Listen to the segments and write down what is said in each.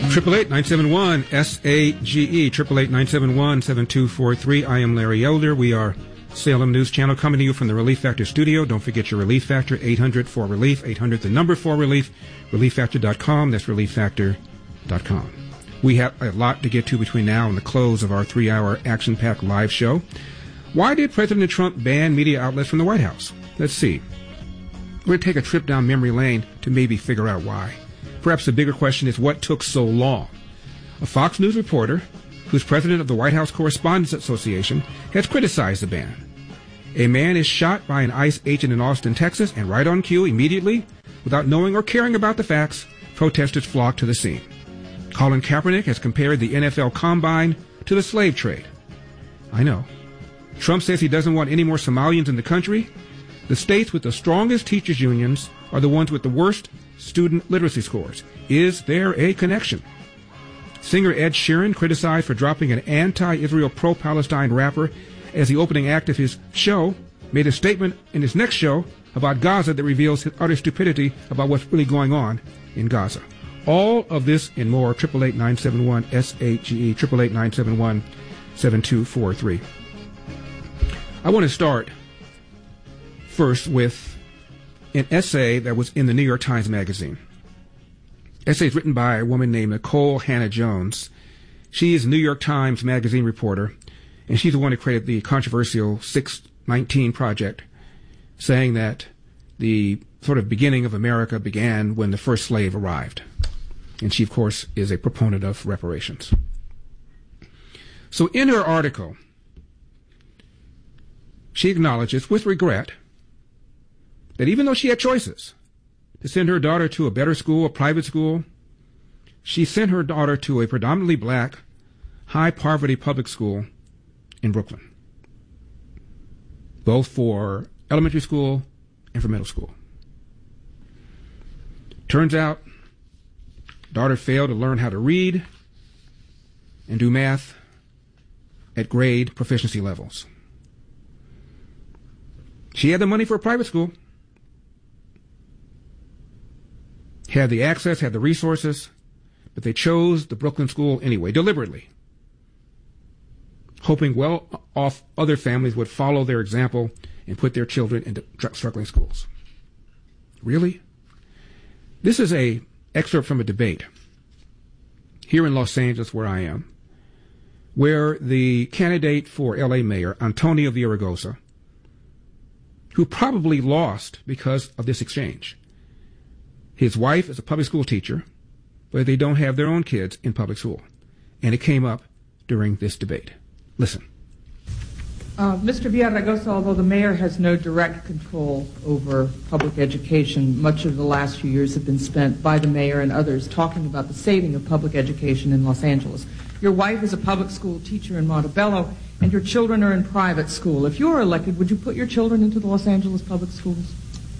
888-971-SAGE, 888-971-7243. I am Larry Elder. We are Salem News Channel coming to you from the Relief Factor studio. Don't forget your Relief Factor, 800-4RELIEF, 800 the number 4RELIEF, ReliefFactor.com. That's ReliefFactor.com. We have a lot to get to between now and the close of our 3-hour action-packed live show. Why did President Trump ban media outlets from the White House? Let's see. We're going to take a trip down memory lane to maybe figure out why. Perhaps the bigger question is what took so long? A Fox News reporter, who's president of the White House Correspondents Association, has criticized the ban. A man is shot by an ICE agent in Austin, Texas, and right on cue, immediately, without knowing or caring about the facts, protesters flocked to the scene. Colin Kaepernick has compared the NFL Combine to the slave trade. I know. Trump says he doesn't want any more Somalians in the country. The states with the strongest teachers' unions are the ones with the worst student literacy scores. Is there a connection? Singer Ed Sheeran, criticized for dropping an anti-Israel, pro-Palestine rapper as the opening act of his show, made a statement in his next show about Gaza that reveals his utter stupidity about what's really going on in Gaza. All of this and more, 888-971-SAGE, 888-971-7243. I want to start first with an essay that was in the New York Times Magazine. Essay is written by a woman named Nicole Hannah-Jones. She is a New York Times Magazine reporter, and she's the one who created the controversial 619 Project, saying that the sort of beginning of America began when the first slave arrived. And she, of course, is a proponent of reparations. So in her article, she acknowledges with regret that even though she had choices to send her daughter to a better school, a private school, she sent her daughter to a predominantly black, high-poverty public school in Brooklyn, both for elementary school and for middle school. Turns out, daughter failed to learn how to read and do math at grade proficiency levels. She had the money for a private school, had the access, had the resources, but they chose the Brooklyn school anyway, deliberately, hoping well-off other families would follow their example and put their children into struggling schools. Really? This is an excerpt from a debate here in Los Angeles, where I am, where the candidate for L.A. mayor, Antonio Villaraigosa, who probably lost because of this exchange. His wife is a public school teacher, but they don't have their own kids in public school. And it came up during this debate. Listen. Mr. Villaraigosa, although the mayor has no direct control over public education, much of the last few years have been spent by the mayor and others talking about the saving of public education in Los Angeles. Your wife is a public school teacher in Montebello, and your children are in private school. If you were elected, would you put your children into the Los Angeles public schools?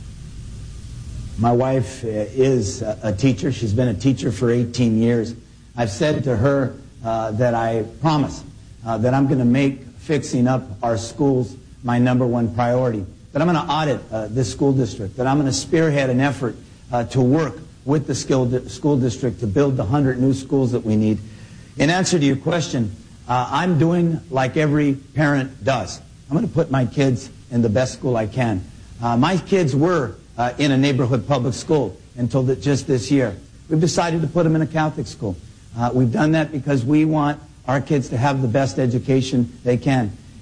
My wife is a teacher. She's been a teacher for 18 years. I've said to her that I promise that I'm going to make fixing up our schools my #1 priority, that I'm going to audit this school district, that I'm going to spearhead an effort to work with the school district to build the 100 new schools that we need. In answer to your question, I'm doing like every parent does. I'm going to put my kids in the best school I can. My kids were in a neighborhood public school until just this year. We've decided to put them in a Catholic school. We've done that because we want our kids to have the best education they can.